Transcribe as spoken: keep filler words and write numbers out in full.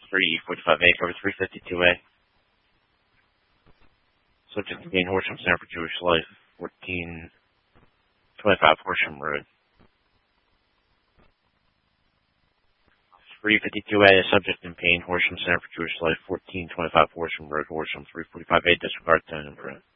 three forty-five A cover three fifty-two A. Subject to gain Horsham Center for Jewish Life, fourteen twenty-five Horsham Road. three fifty-two A, subject in pain, Horsham Center for Jewish Life, fourteen twenty-five Horsham Road, Horsham, three forty-five A, disregard tone and print.